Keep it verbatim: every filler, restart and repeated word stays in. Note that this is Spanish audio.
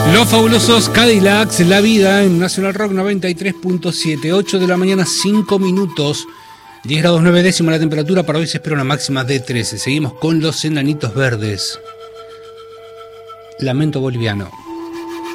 Los fabulosos Cadillacs, La Vida en Nacional Rock noventa y tres punto siete, ocho de la mañana, cinco minutos, diez grados nueve décimas la temperatura. Para hoy se espera una máxima de trece. Seguimos con los Enanitos Verdes. Lamento boliviano.